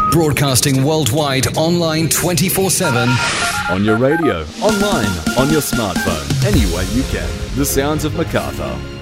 Broadcasting worldwide, online 24/7. On your radio, online, on your smartphone, any way you can. The sounds of Macarthur.